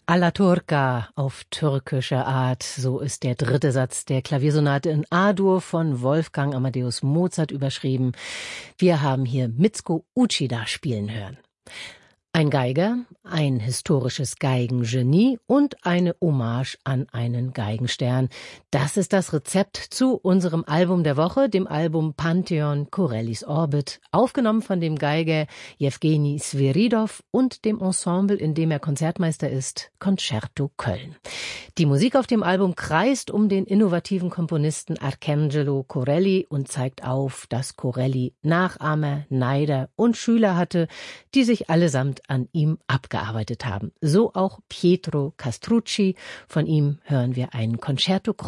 Alla Turca auf türkische Art, so ist der dritte Satz der Klaviersonate in A-Dur von Wolfgang Amadeus Mozart überschrieben. Wir haben hier Mitsuko Uchida spielen hören. Ein Geiger, ein historisches Geigengenie und eine Hommage an einen Geigenstern. Das ist das Rezept zu unserem Album der Woche, dem Album Pantheon Corellis Orbit, aufgenommen von dem Geiger Jewgeni Sviridov und dem Ensemble, in dem er Konzertmeister ist, Concerto Köln. Die Musik auf dem Album kreist um den innovativen Komponisten Arcangelo Corelli und zeigt auf, dass Corelli Nachahmer, Neider und Schüler hatte, die sich allesamt an ihm abgearbeitet haben. So auch Pietro Castrucci. Von ihm hören wir ein Concerto